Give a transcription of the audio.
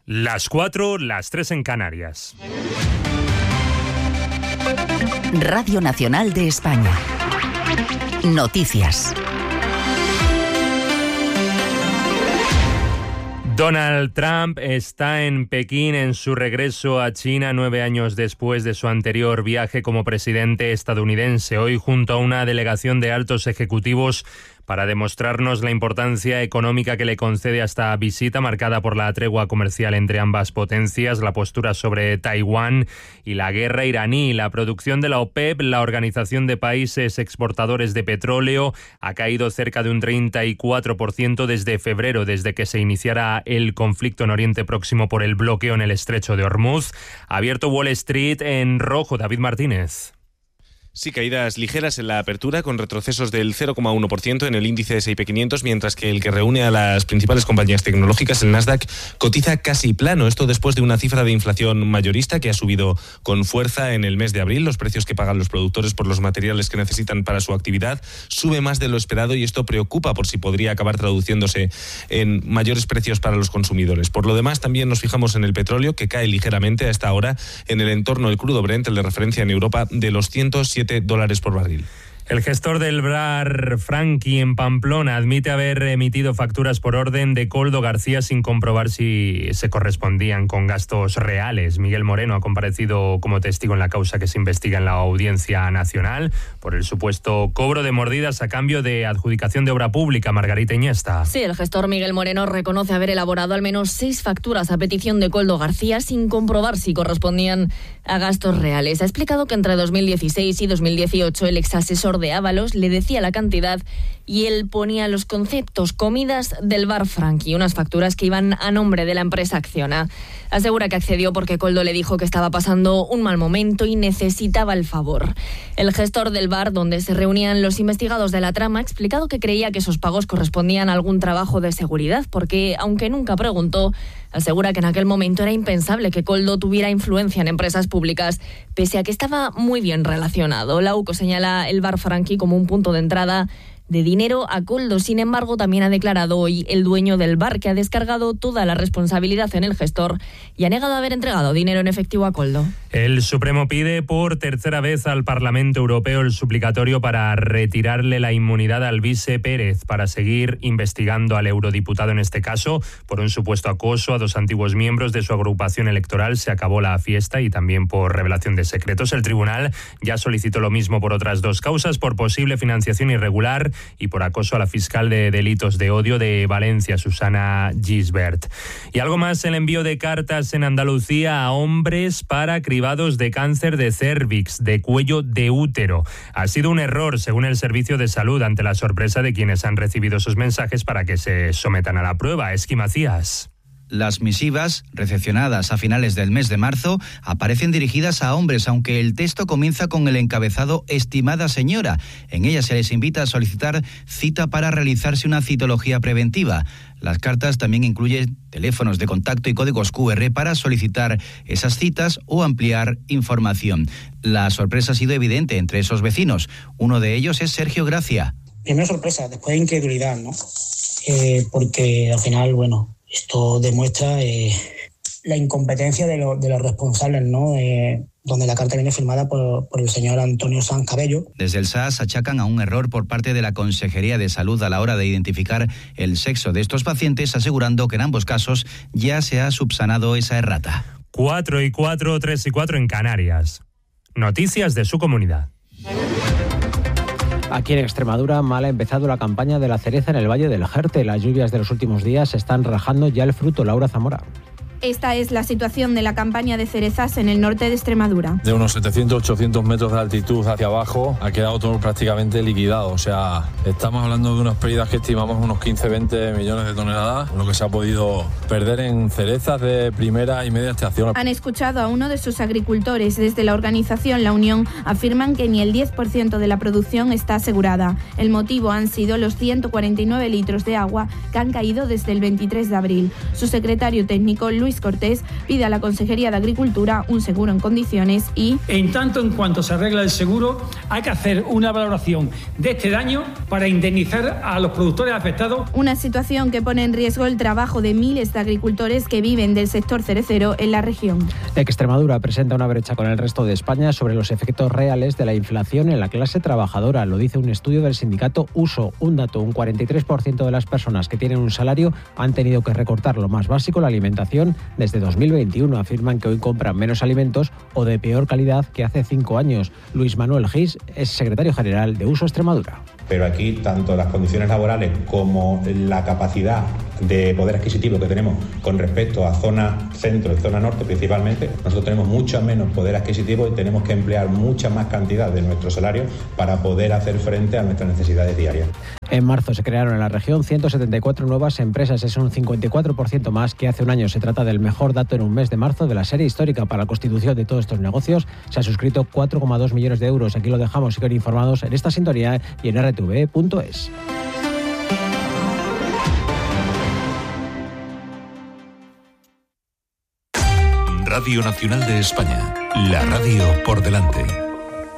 Las 4, las 3 en Canarias. Radio Nacional de España. Noticias. Donald Trump está en Pekín en su regreso a China 9 años después de su anterior viaje como presidente estadounidense. Hoy, junto a una delegación de altos ejecutivos, para demostrarnos la importancia económica que le concede a esta visita, marcada por la tregua comercial entre ambas potencias, la postura sobre Taiwán y la guerra iraní. La producción de la OPEP, la Organización de Países Exportadores de Petróleo, ha caído cerca de un 34% desde febrero, desde que se iniciara el conflicto en Oriente Próximo por el bloqueo en el Estrecho de Hormuz. Ha abierto Wall Street en rojo. David Martínez. Sí, caídas ligeras en la apertura, con retrocesos del 0,1% en el índice de S&P 500, mientras que el que reúne a las principales compañías tecnológicas, el Nasdaq, cotiza casi plano. Esto después de una cifra de inflación mayorista que ha subido con fuerza en el mes de abril. Los precios que pagan los productores por los materiales que necesitan para su actividad sube más de lo esperado, y esto preocupa por si podría acabar traduciéndose en mayores precios para los consumidores. Por lo demás, también nos fijamos en el petróleo, que cae ligeramente a esta hora en el entorno del crudo Brent, el de referencia en Europa, de los $107 por barril. El gestor del bar Franqui en Pamplona admite haber emitido facturas por orden de Koldo García sin comprobar si se correspondían con gastos reales. Miguel Moreno ha comparecido como testigo en la causa que se investiga en la Audiencia Nacional por el supuesto cobro de mordidas a cambio de adjudicación de obra pública. Margarita Iniesta. Sí, el gestor Miguel Moreno reconoce haber elaborado al menos 6 facturas a petición de Koldo García sin comprobar si correspondían a gastos reales. Ha explicado que entre 2016 y 2018 el exasesor de Ábalos le decía la cantidad y él ponía los conceptos: comidas del bar Franqui, unas facturas que iban a nombre de la empresa Acciona. Asegura que accedió porque Koldo le dijo que estaba pasando un mal momento y necesitaba el favor. El gestor del bar donde se reunían los investigados de la trama ha explicado que creía que esos pagos correspondían a algún trabajo de seguridad, porque, aunque nunca preguntó, asegura que en aquel momento era impensable que Koldo tuviera influencia en empresas públicas, pese a que estaba muy bien relacionado. La UCO señala el bar Franqui como un punto de entrada de dinero a Koldo. Sin embargo, también ha declarado hoy el dueño del bar que ha descargado toda la responsabilidad en el gestor y ha negado haber entregado dinero en efectivo a Koldo. El Supremo pide por tercera vez al Parlamento Europeo el suplicatorio para retirarle la inmunidad a Alvise Pérez para seguir investigando al eurodiputado en este caso por un supuesto acoso a 2 antiguos miembros de su agrupación electoral. Se acabó la fiesta y también por revelación de secretos. El tribunal ya solicitó lo mismo por otras 2 causas, por posible financiación irregular y por acoso a la fiscal de delitos de odio de Valencia, Susana Gisbert. Y algo más: el envío de cartas en Andalucía a hombres para cribados de cáncer de cérvix, de cuello de útero. Ha sido un error, según el Servicio de Salud, ante la sorpresa de quienes han recibido esos mensajes para que se sometan a la prueba. Esqui Macías. Las misivas, recepcionadas a finales del mes de marzo, aparecen dirigidas a hombres, aunque el texto comienza con el encabezado «Estimada señora». En ella se les invita a solicitar cita para realizarse una citología preventiva. Las cartas también incluyen teléfonos de contacto y códigos QR para solicitar esas citas o ampliar información. La sorpresa ha sido evidente entre esos vecinos. Uno de ellos es Sergio Gracia. Primero sorpresa, después incredulidad, ¿no? Porque al final, bueno, esto demuestra la incompetencia de los responsables, ¿no? Donde la carta viene firmada por el señor Antonio Sanz Cabello. Desde el SAS achacan a un error por parte de la Consejería de Salud a la hora de identificar el sexo de estos pacientes, asegurando que en ambos casos ya se ha subsanado esa errata. 4 y 4, 3 y 4 en Canarias. Noticias de su comunidad. Aquí en Extremadura mal ha empezado la campaña de la cereza en el Valle del Jerte. Las lluvias de los últimos días están rajando ya el fruto. Laura Zamora. Esta es la situación de la campaña de cerezas en el norte de Extremadura. De unos 700-800 metros de altitud hacia abajo ha quedado todo prácticamente liquidado. O sea, estamos hablando de unas pérdidas que estimamos unos 15-20 millones de toneladas, lo que se ha podido perder en cerezas de primera y media estación. Han escuchado a uno de sus agricultores. Desde la organización La Unión afirman que ni el 10% de la producción está asegurada. El motivo han sido los 149 litros de agua que han caído desde el 23 de abril. Su secretario técnico, Luis Luis Cortés pide a la Consejería de Agricultura un seguro en condiciones y... En tanto en cuanto se arregla el seguro, hay que hacer una valoración de este daño para indemnizar a los productores afectados. Una situación que pone en riesgo el trabajo de miles de agricultores que viven del sector cerecero en la región. Extremadura presenta una brecha con el resto de España sobre los efectos reales de la inflación en la clase trabajadora. Lo dice un estudio del sindicato USO. Un dato, un 43% de las personas que tienen un salario han tenido que recortar lo más básico, la alimentación, desde 2021. Afirman que hoy compran menos alimentos o de peor calidad que hace 5 años. Luis Manuel Gis es secretario general de USO Extremadura. Pero aquí tanto las condiciones laborales como la capacidad de poder adquisitivo que tenemos con respecto a zona centro y zona norte principalmente, nosotros tenemos mucho menos poder adquisitivo y tenemos que emplear mucha más cantidad de nuestro salario para poder hacer frente a nuestras necesidades diarias. En marzo se crearon en la región 174 nuevas empresas, es un 54% más que hace un año. Se trata del mejor dato en un mes de marzo de la serie histórica. Para la constitución de todos estos negocios se ha suscrito 4,2 millones de euros. Aquí lo dejamos, siguen informados en esta sintonía y en rtv.es. Radio Nacional de España, la radio por delante.